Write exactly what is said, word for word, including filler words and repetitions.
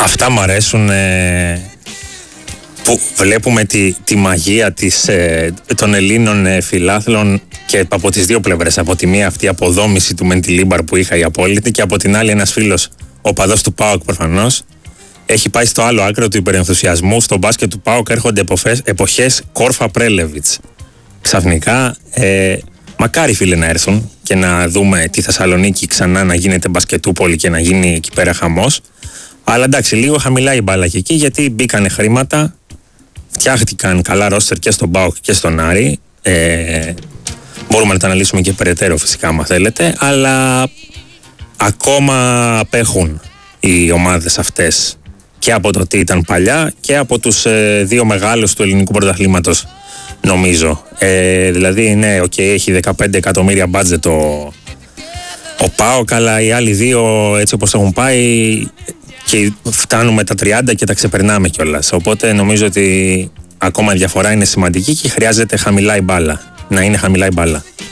Αυτά μου αρέσουν ε, που βλέπουμε τη, τη μαγεία της, ε, των Ελλήνων ε, φιλάθλων και από τις δύο πλευρές. Από τη μία αυτή η αποδόμηση του Μεντιλίμπαρ που είχα η απόλυτη, και από την άλλη ένας φίλος, ο παδός του ΠΑΟΚ προφανώς, έχει πάει στο άλλο άκρο του υπερενθουσιασμού. Στο μπάσκετ του ΠΑΟΚ έρχονται εποχές, εποχές Κόρφα Πρέλεβιτς. Ξαφνικά, ε, μακάρι φίλοι να έρθουν και να δούμε τη Θεσσαλονίκη ξανά να γίνεται μπασκετούπολη και να γίνει εκεί πέρα χαμός. Αλλά εντάξει, λίγο χαμηλά η μπάλα και εκεί, γιατί μπήκανε χρήματα, φτιάχτηκαν καλά ρόστερ και στον ΠΑΟΚ και στον Άρη. Ε, μπορούμε να τα αναλύσουμε και περαιτέρω φυσικά, άμα θέλετε, αλλά ακόμα απέχουν οι ομάδες αυτές και από το τι ήταν παλιά και από τους ε, δύο μεγάλους του ελληνικού πρωταθλήματος, νομίζω. Ε, δηλαδή, ναι, okay, έχει δεκαπέντε εκατομμύρια μπάτζετ ο, ο ΠΑΟΚ, αλλά οι άλλοι δύο, έτσι όπως έχουν πάει, και φτάνουμε τα τριάντα και τα ξεπερνάμε κιόλας. Οπότε νομίζω ότι ακόμα η διαφορά είναι σημαντική και χρειάζεται χαμηλά η μπάλα. Να είναι χαμηλά η μπάλα.